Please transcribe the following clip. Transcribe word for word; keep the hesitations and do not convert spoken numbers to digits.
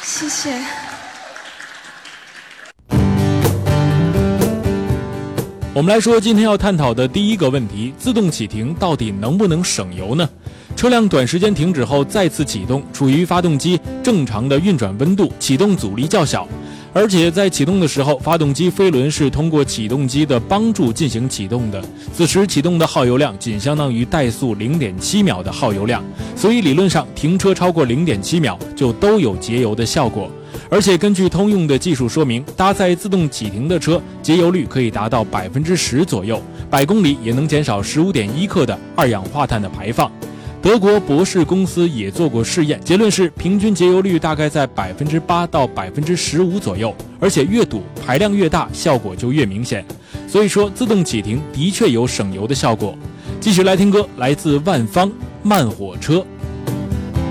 谢谢。 我们来说今天要探讨的第一个问题，自动启停到底能不能省油呢？车辆短时间停止后再次启动，处于发动机正常的运转温度，启动阻力较小，而且在启动的时候，发动机飞轮是通过启动机的帮助进行启动的，此时启动的耗油量仅相当于怠速 零点七秒的耗油量，所以理论上停车超过 零点七秒就都有节油的效果。而且根据通用的技术说明，搭载自动启停的车节油率可以达到 百分之十 左右，百公里也能减少 十五点一 克的二氧化碳的排放。德国博士公司也做过试验，结论是平均节油率大概在 百分之八 到 百分之十五 左右，而且越堵排量越大，效果就越明显。所以说自动启停的确有省油的效果。继续来听歌，来自万芳《慢火车》。